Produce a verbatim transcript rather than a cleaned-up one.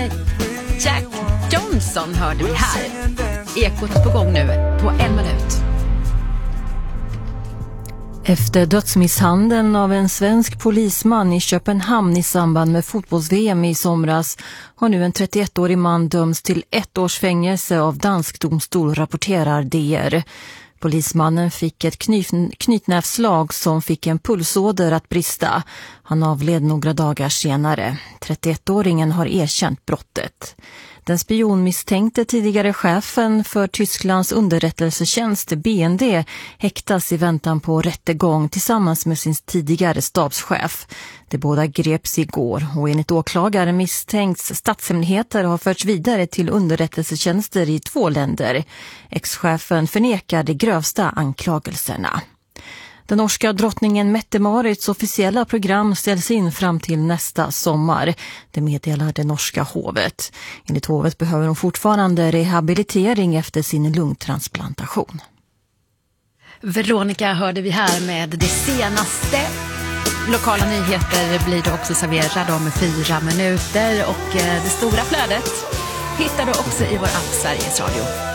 Jack Johnson hörde vi här. Ekot på gång nu på en minut. Efter dödsmisshandeln av en svensk polisman i Köpenhamn i samband med fotbolls-V M i somras har nu en trettioettårig man dömts till ett års fängelse av dansk domstol, rapporterar D R. Polismannen fick ett knyt- knytnävslag som fick en pulsåder att brista. Han avled några dagar senare. trettioettåringen har erkänt brottet. Den spionmisstänkte tidigare chefen för Tysklands underrättelsetjänst B N D häktas i väntan på rättegång tillsammans med sin tidigare stabschef. De båda greps igår och enligt åklagare misstänks statshemligheter har förts vidare till underrättelsetjänster i två länder. Ex-chefen förnekar de grövsta anklagelserna. Den norska drottningen Mette-Marits officiella program ställs in fram till nästa sommar. Det meddelar det norska hovet. Enligt hovet behöver hon fortfarande rehabilitering efter sin lungtransplantation. Veronica hörde vi här med det senaste. Lokala nyheter blir det också serverade om fyra minuter och det stora flödet hittar du också i vår app Sveriges Radio.